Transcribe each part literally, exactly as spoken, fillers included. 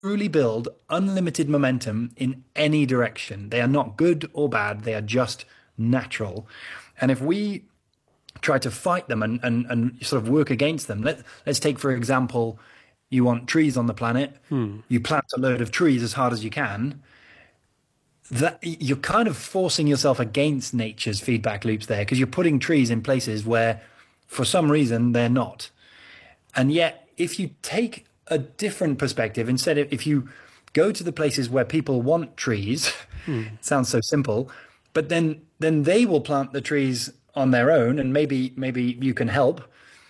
truly build unlimited momentum in any direction. They are not good or bad, they are just natural. And if we try to fight them and, and, and sort of work against them, let, let's take, for example, you want trees on the planet, Hmm. you plant a load of trees as hard as you can, that you're kind of forcing yourself against nature's feedback loops there, because you're putting trees in places where for some reason they're not. And yet, if you take a different perspective, instead of if you go to the places where people want trees, Hmm. it sounds so simple, but then then they will plant the trees on their own, and maybe maybe you can help.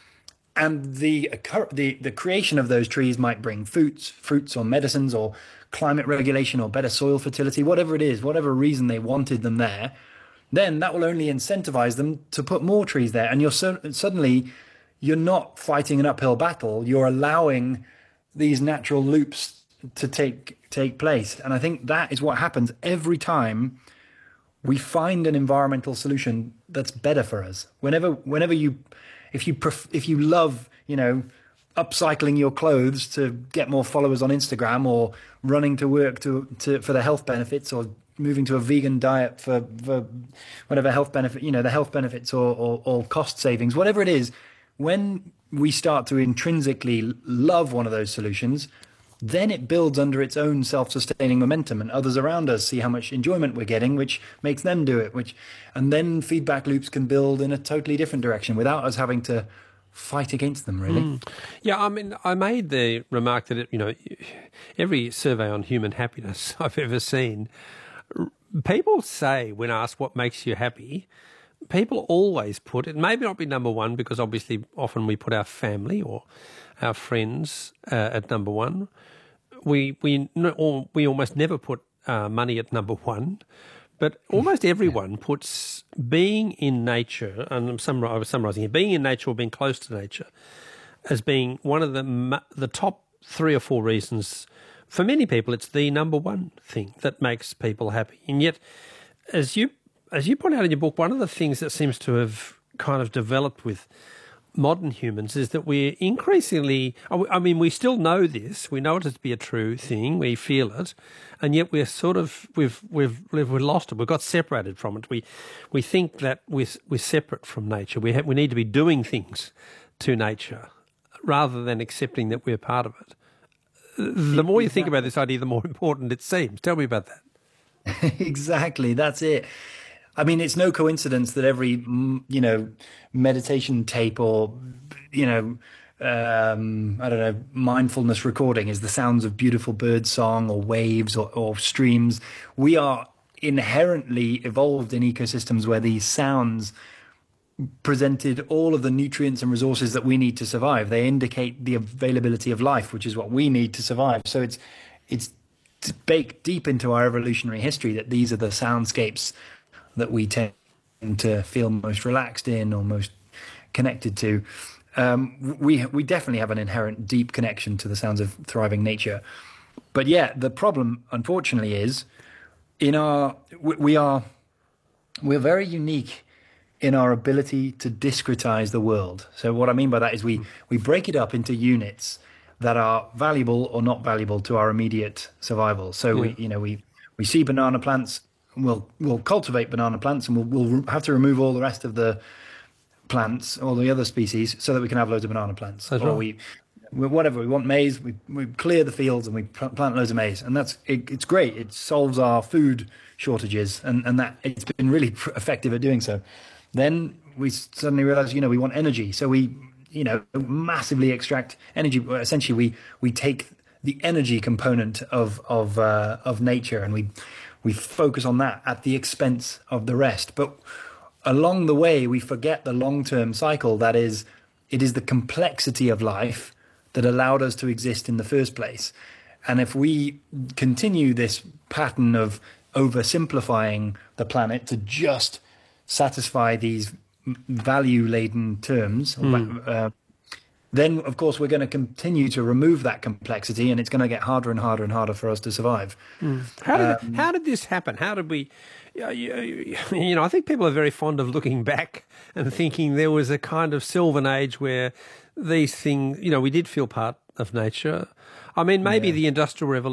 And the the the creation of those trees might bring fruits, fruits or medicines or climate regulation or better soil fertility, whatever it is, whatever reason they wanted them there. Then that will only incentivize them to put more trees there, and you're so, suddenly you're not fighting an uphill battle. You're allowing these natural loops to take take place, and I think that is what happens every time we find an environmental solution that's better for us. Whenever, whenever you, if you pref- if you love, you know, upcycling your clothes to get more followers on Instagram, or running to work to, to for the health benefits, or moving to a vegan diet for, for whatever health benefit, you know, the health benefits or, or, or cost savings, whatever it is, when we start to intrinsically love one of those solutions, then it builds under its own self-sustaining momentum, and others around us see how much enjoyment we're getting, which makes them do it, which, and then feedback loops can build in a totally different direction without us having to fight against them, really. Mm. Yeah, I mean, I made the remark that, it, you know, every survey on human happiness I've ever seen, people say when asked what makes you happy, people always put, it may not be number one, because obviously often we put our family or our friends uh, at number one. We we or we almost never put uh, money at number one, but almost everyone puts being in nature, and I'm summar- I was summarising here, being in nature or being close to nature as being one of the the top three or four reasons. For many people, it's the number one thing that makes people happy. And yet, as you as you point out in your book, one of the things that seems to have kind of developed with modern humans is that we're increasingly, I mean, we still know this, we know it to be a true thing, we feel it, and yet we're sort of, we've we've we've lost it, we've got separated from it. We we think that we're, we're separate from nature, we, have, we need to be doing things to nature rather than accepting that we're part of it. The more you think about this idea, the more important it seems. Tell me about that. Exactly, that's it. I mean, it's no coincidence that every, you know, meditation tape or, you know, um, I don't know, mindfulness recording is the sounds of beautiful bird song or waves or, or streams. We are inherently evolved in ecosystems where these sounds presented all of the nutrients and resources that we need to survive. They indicate the availability of life, which is what we need to survive. So it's it's baked deep into our evolutionary history that these are the soundscapes that we tend to feel most relaxed in or most connected to. Um, we we definitely have an inherent deep connection to the sounds of thriving nature. But yeah, the problem, unfortunately, is in our we are we're very unique in our ability to discretize the world. So what I mean by that is we we break it up into units that are valuable or not valuable to our immediate survival. So yeah. we you know we we see banana plants. We'll we'll cultivate banana plants, and we'll we'll have to remove all the rest of the plants, all the other species, so that we can have loads of banana plants. That's or right. we, we whatever we want maize, we we clear the fields and we plant loads of maize, and that's it, it's great. It solves our food shortages, and and that it's been really effective at doing so. Then we suddenly realize, you know, we want energy, so we you know massively extract energy. Essentially, we we take the energy component of of uh, of nature, and we. We focus on that at the expense of the rest. But along the way, we forget the long-term cycle. That is, it is the complexity of life that allowed us to exist in the first place. And if we continue this pattern of oversimplifying the planet to just satisfy these value-laden terms, mm. uh, then, of course, we're going to continue to remove that complexity, and it's going to get harder and harder and harder for us to survive. Mm. How did um, how did this happen? How did we, you, you, you know, I think people are very fond of looking back and thinking there was a kind of sylvan age where these things, you know, we did feel part of nature. I mean, maybe Yeah. the Industrial Revolution